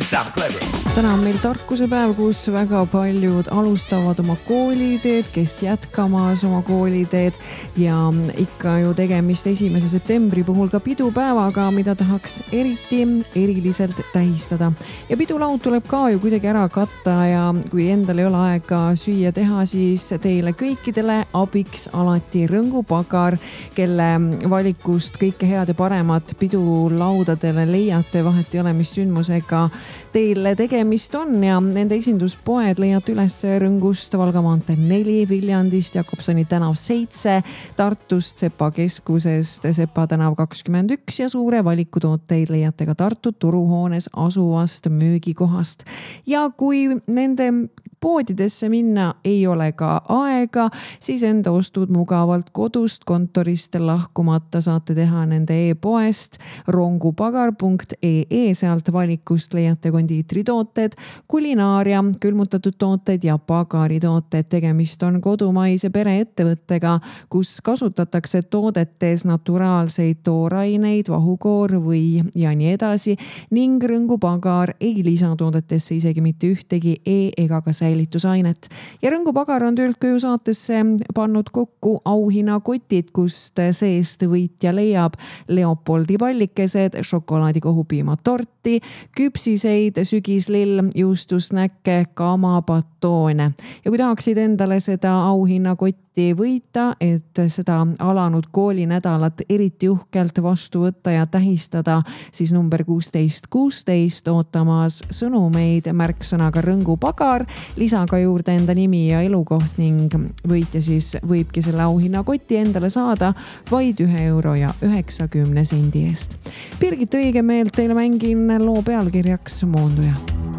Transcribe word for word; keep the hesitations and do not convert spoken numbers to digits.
sound clever. Täna on meil tarkusepäev, kus väga paljud alustavad oma kooliteed, kes jätkamas oma kooliteed ja ikka ju tegemist esimese septembri puhul ka pidupäevaga, mida tahaks eriti eriliselt tähistada. Ja pidulaud tuleb ka ju kuidagi ära katta ja kui endal ei ole aega süüa teha, siis teile kõikidele abiks alati Rõngupagar, kelle valikust kõike head ja paremat pidulaudadele leiate, vahet ei ole, mis sündmusega teile tegemist on ja nende esinduspoed leiate üles Rõngust, Valga maantee neli, Viljandist, Jakobsoni tänav seitse, Tartust, Sepa keskusest, Sepa tänav kakskümmend üks ja suure valiku tooteid leiate ka Tartu turuhoones asuvast müügikohast. Ja kui nende poodidesse minna ei ole ka aega, siis enda ostud mugavalt kodust kontorist lahkumata saate teha nende e-poest rongupagar punkt ee, sealt valikust leiate kondiitritooted, kulinaaria, külmutatud tooted ja pagaritooted. Tegemist on kodumaise pereettevõttega, kus kasutatakse toodetes naturaalseid tooraineid, vahukoor või ja nii edasi ning Rõngupagar ei lisa toodetesse isegi mitte ühtegi e- ega ka säilitusainet. Ja Rõngupagar on Töölt-Köju saatesse pannud kokku auhinnakotid, kust seest võitja leiab Leopoldi pallikesed, šokolaadikohupiima torti, küpsiseid, sügislill, juustusnäkke, kamapatoone. Ja kui tahaksid endale seda auhinnakotti võita, et seda alanud koolinädalat eriti uhkelt vastu võtta ja tähistada, siis number kuusteist kuusteist ootamas sõnumeid märksõnaga Rõngupagar, lisaga juurde enda nimi ja elukoht ning võitja siis võibki selle auhinnakoti endale saada vaid ühe euro ja üheksakümne sendi eest. Birgit Õigemeelt teile mängin loo pealkirjaks Moonduja.